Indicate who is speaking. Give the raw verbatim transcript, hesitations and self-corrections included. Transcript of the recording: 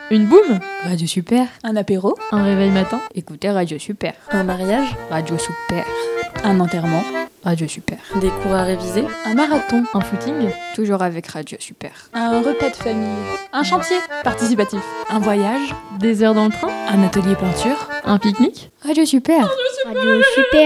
Speaker 1: Une boum, Radio Super.
Speaker 2: Un apéro,
Speaker 1: Un réveil matin,
Speaker 3: Écoutez Radio Super.
Speaker 4: Un mariage,
Speaker 3: Radio Super.
Speaker 2: un enterrement,
Speaker 3: Radio Super.
Speaker 4: des cours à réviser,
Speaker 2: un marathon,
Speaker 1: un footing,
Speaker 3: Toujours avec Radio Super.
Speaker 2: un repas de famille, un chantier participatif, un voyage,
Speaker 1: des heures dans le train,
Speaker 2: un atelier peinture.
Speaker 3: Un pique-nique. Radio Super.
Speaker 5: Radio Super.